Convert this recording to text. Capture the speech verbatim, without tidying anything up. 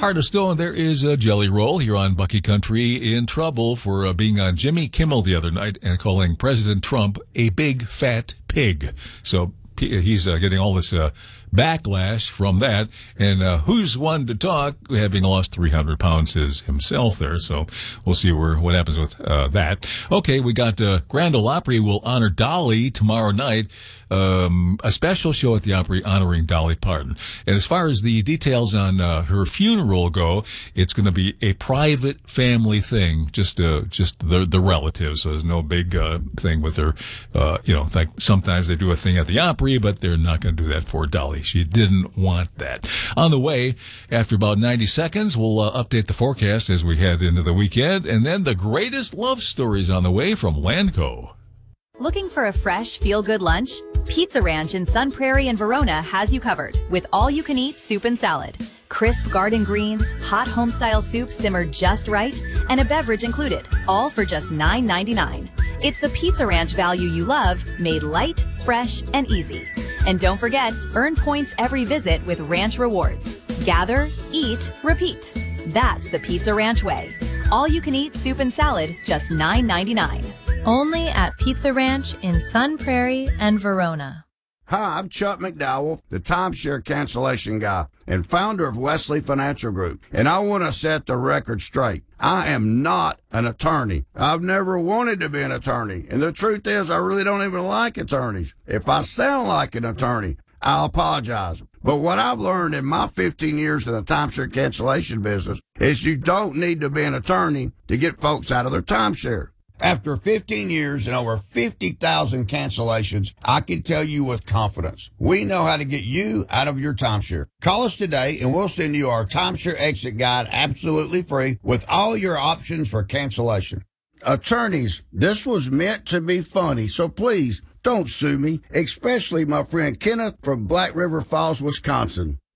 Heart of Stone, there is a Jelly Roll here on Bucky Country in trouble for uh, being on Jimmy Kimmel the other night and calling President Trump a big fat pig. So he's uh, getting all this uh, backlash from that. And uh, who's one to talk, having lost three hundred pounds is himself there. So we'll see where what happens with uh, that. Okay, we got uh, Grand Ole Opry will honor Dolly tomorrow night. Um, a special show at the Opry honoring Dolly Parton. And as far as the details on uh, her funeral go, it's going to be a private family thing, just uh, just the the relatives. So there's no big uh, thing with her. Uh, you know, like sometimes they do a thing at the Opry, but they're not going to do that for Dolly. She didn't want that. On the way, after about ninety seconds, we'll uh, update the forecast as we head into the weekend, and then the greatest love stories on the way from Landco. Looking for a fresh, feel-good lunch? Pizza Ranch in Sun Prairie and Verona has you covered with all-you-can-eat soup and salad. Crisp garden greens, hot home-style soup simmered just right, and a beverage included, all for just nine ninety-nine. It's the Pizza Ranch value you love, made light, fresh, and easy. And don't forget, earn points every visit with Ranch Rewards. Gather, eat, repeat. That's the Pizza Ranch way. All-you-can-eat soup and salad, just nine ninety-nine. Only at Pizza Ranch in Sun Prairie and Verona. Hi, I'm Chuck McDowell, the timeshare cancellation guy and founder of Wesley Financial Group. And I want to set the record straight. I am not an attorney. I've never wanted to be an attorney. And the truth is, I really don't even like attorneys. If I sound like an attorney, I'll apologize. But what I've learned in my fifteen years in the timeshare cancellation business is you don't need to be an attorney to get folks out of their timeshare. After fifteen years and over fifty thousand cancellations, I can tell you with confidence, we know how to get you out of your timeshare. Call us today and we'll send you our timeshare exit guide absolutely free with all your options for cancellation. Attorneys, this was meant to be funny, so please don't sue me, especially my friend Kenneth from Black River Falls, Wisconsin.